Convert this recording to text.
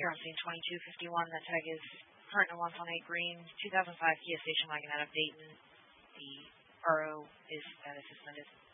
Here I'm seeing 2251. That tag is current and wants on 8 green. 2005 Kia station wagon out of Dayton. The RO is suspended.